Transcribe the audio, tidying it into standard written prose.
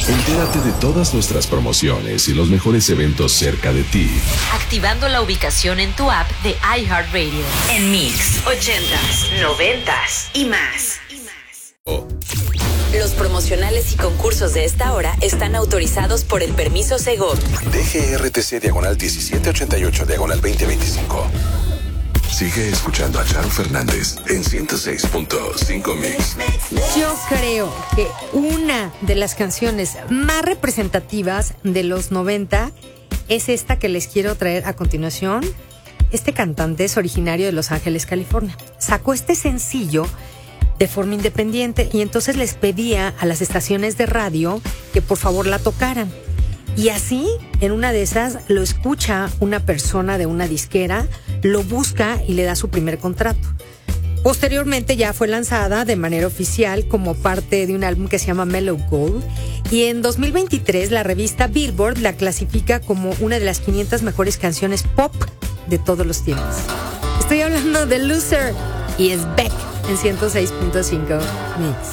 Entérate de todas nuestras promociones y los mejores eventos cerca de ti, activando la ubicación en tu app de iHeartRadio. En Mix, 80s, 90s y más. Los promocionales y concursos de esta hora están autorizados por el permiso Segov. DGRTC /1788/2025. Sigue escuchando a Charo Fernández en 106.5 Mix. Yo creo que una de las canciones más representativas de los 90 es esta que les quiero traer a continuación. Este cantante es originario de Los Ángeles, California. Sacó este sencillo de forma independiente y entonces les pedía a las estaciones de radio que por favor la tocaran. Y así, en una de esas, lo escucha una persona de una disquera, lo busca y le da su primer contrato. Posteriormente ya fue lanzada de manera oficial como parte de un álbum que se llama Mellow Gold, y en 2023 la revista Billboard la clasifica como una de las 500 mejores canciones pop de todos los tiempos. Estoy hablando de Loser y es Beck en 106.5 Mix.